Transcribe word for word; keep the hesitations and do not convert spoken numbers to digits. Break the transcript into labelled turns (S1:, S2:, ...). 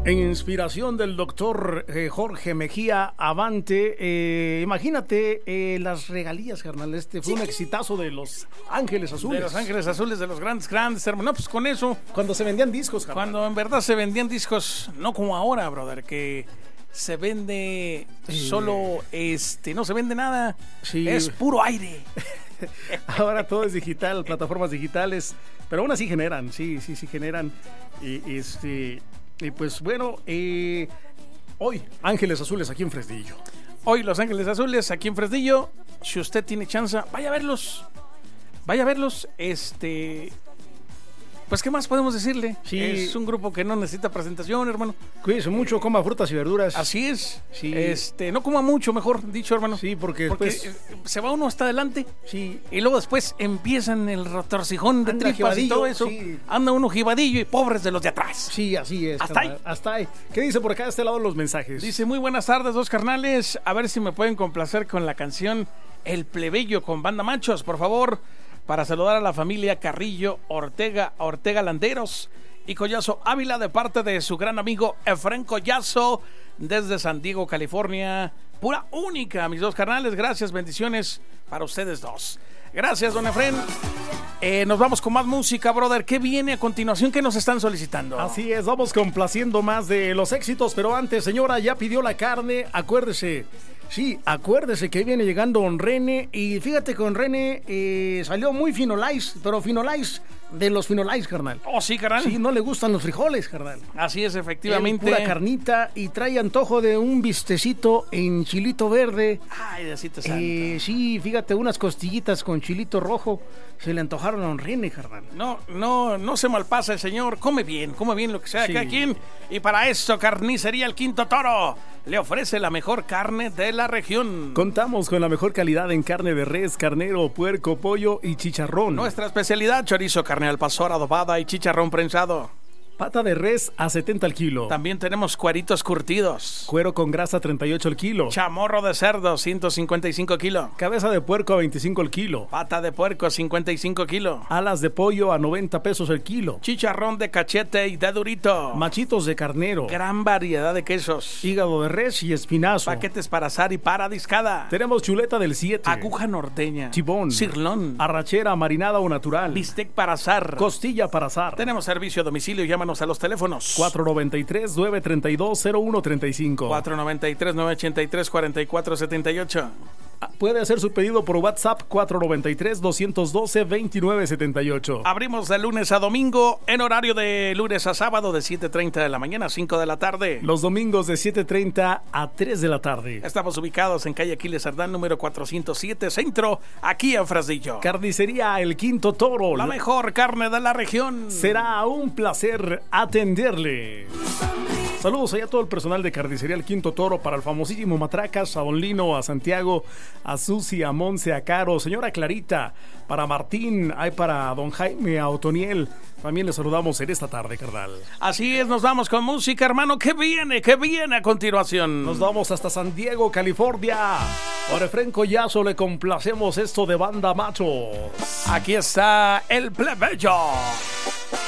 S1: En inspiración del doctor eh, Jorge Mejía Avante, eh, imagínate eh, las regalías, carnal. Este fue un exitazo de Los Ángeles Azules.
S2: De Los Ángeles Azules, de los grandes, grandes hermanos. No, pues con eso.
S1: Cuando se vendían discos, carnal.
S2: Cuando en verdad se vendían discos, no como ahora, brother, que se vende sí. solo, este, no se vende nada. Sí. Es puro aire.
S1: Ahora todo es digital, plataformas digitales, pero aún así generan, sí, sí, sí generan. Y este... Y pues bueno, eh, hoy Ángeles Azules aquí en Fresnillo.
S2: Hoy Los Ángeles Azules aquí en Fresnillo. Si usted tiene chance, vaya a verlos. Vaya a verlos. Este... Pues, ¿qué más podemos decirle? Sí. Es un grupo que no necesita presentación, hermano.
S1: Cuídese mucho, coma frutas y verduras.
S2: Así es. Sí. Este, no coma mucho, mejor dicho, hermano.
S1: Sí, porque,
S2: porque
S1: después...
S2: se va uno hasta adelante.
S1: Sí.
S2: Y luego después empiezan el retorcijón de
S1: Anda
S2: tripas y todo eso.
S1: Sí.
S2: Anda uno jibadillo y pobres de los de atrás.
S1: Sí, así es.
S2: Hasta
S1: carnal.
S2: ahí.
S1: Hasta ahí. ¿Qué dice por acá de este lado los mensajes?
S2: Dice, muy buenas tardes, dos carnales. A ver si me pueden complacer con la canción El Plebeyo con Banda Machos, por favor. Para saludar a la familia Carrillo, Ortega, Ortega Landeros y Collazo Ávila de parte de su gran amigo Efren Collazo desde San Diego, California. Pura única, mis dos carnales. Gracias, bendiciones para ustedes dos. Gracias, don Efren. Eh, nos vamos con más música, brother. ¿Qué viene a continuación? ¿Qué nos están solicitando?
S1: Así es, vamos complaciendo más de los éxitos. Pero antes, señora, ya pidió la carne. Acuérdese. Sí, acuérdese que ahí viene llegando Don René. Y fíjate que Don René eh, salió muy finolais, pero finolais de los finolais, carnal.
S2: Oh, sí, carnal.
S1: Sí, no le gustan los frijoles, carnal.
S2: Así es, efectivamente.
S1: El pura carnita y trae antojo de un bistecito en chilito verde.
S2: Ay, Diosito santo.
S1: Eh, sí, fíjate, unas costillitas con chilito rojo. Se le antojaron a Don René, carnal.
S2: No, no, no se malpasa el señor. Come bien, come bien lo que sea sí. cada quien. Y para eso, Carnicería El Quinto Toro le ofrece la mejor carne de la región.
S1: Contamos con la mejor calidad en carne de res, carnero, puerco, pollo y chicharrón.
S2: Nuestra especialidad, chorizo, carne al pastor, adobada y chicharrón prensado.
S1: Pata de res a setenta al kilo.
S2: También tenemos cueritos curtidos.
S1: Cuero con grasa treinta y ocho al kilo.
S2: Chamorro de cerdo ciento cincuenta y cinco kilos.
S1: Cabeza de puerco a veinticinco al kilo.
S2: Pata de puerco cincuenta y cinco kilos.
S1: Alas de pollo a noventa pesos el kilo.
S2: Chicharrón de cachete y de durito.
S1: Machitos de carnero.
S2: Gran variedad de quesos.
S1: Hígado de res y espinazo.
S2: Paquetes para asar y para discada.
S1: Tenemos chuleta del siete.
S2: Aguja norteña.
S1: Chibón.
S2: Cirlón.
S1: Arrachera marinada o natural.
S2: Bistec para asar.
S1: Costilla para asar.
S2: Tenemos servicio a domicilio. Llámanos a los teléfonos
S1: cuatro noventa y tres, nueve treinta y dos, cero uno treinta y cinco.
S2: cuatro noventa y tres, nueve ochenta y tres, cuarenta y cuatro setenta y ocho.
S1: Puede hacer su pedido por WhatsApp cuatro noventa y tres, doscientos doce, veintinueve setenta y ocho.
S2: Abrimos de lunes a domingo en horario de lunes a sábado de siete treinta de la mañana a cinco de la tarde.
S1: Los domingos de siete treinta a tres de la tarde.
S2: Estamos ubicados en calle Aquiles Cerdán, número cuatrocientos siete, Centro, aquí en Fresnillo.
S1: Carnicería El Quinto Toro.
S2: La mejor carne de la región.
S1: Será un placer atenderle. Saludos allá a todo el personal de Carnicería El Quinto Toro, para el famosísimo Matracas, a Don Lino, a Santiago, a Susi, a Monse, a Caro, señora Clarita, para Martín, hay para Don Jaime, a Otoniel. También les saludamos en esta tarde, carnal.
S2: Así es, nos vamos con música, hermano. ¿Qué viene? ¿Qué viene a continuación?
S1: Nos vamos hasta San Diego, California. Por Efren Collazo le complacemos esto de Banda Machos.
S2: Aquí está El Plebeyo.